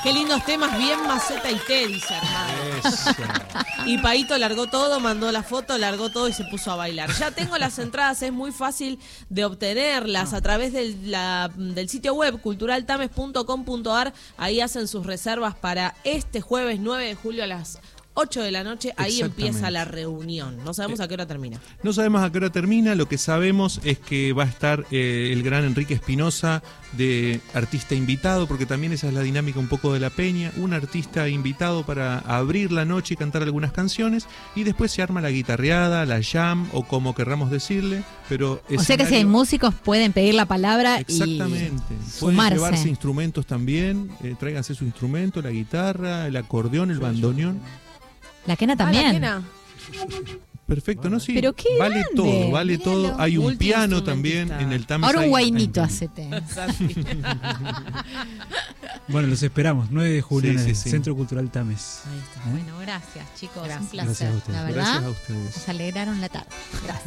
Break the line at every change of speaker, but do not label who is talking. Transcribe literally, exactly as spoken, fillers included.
Qué lindos temas, bien Maceta y Té, dice Armando.
Eso.
Y Paito largó todo, mandó la foto, largó todo y se puso a bailar. Ya tengo las entradas, es muy fácil de obtenerlas a través del, la, del sitio web cultural tames punto com punto ar. Ahí hacen sus reservas para este jueves nueve de julio a las ocho de la noche. Ahí empieza la reunión. No sabemos a qué hora termina.
No sabemos a qué hora termina. Lo que sabemos es que va a estar eh, el gran Enrique Espinosa de artista invitado, porque también esa es la dinámica un poco de la peña. Un artista invitado para abrir la noche y cantar algunas canciones. Y después se arma la guitarreada, la jam o como querramos decirle. Pero
o sea que si hay músicos pueden pedir la palabra.
Exactamente.
Y
pueden
sumarse.
llevarse instrumentos también. Eh, tráiganse su instrumento, la guitarra, el acordeón, el bandoneón.
La quena también.
Ah, la quena.
Perfecto, ¿no? Sí.
Pero qué
vale
grande,
todo, vale
míralo.
todo. Hay un piano también en el Tames.
Ahora un
hay-
guainito hacete.
Bueno, los esperamos. nueve de julio
Sí,
en
sí,
el
sí.
Centro Cultural Tames.
Ahí está.
¿Eh?
Bueno, gracias, chicos.
Gracias.
Un placer.
Gracias a ustedes.
La verdad,
Gracias a ustedes.
nos alegraron la tarde. Gracias.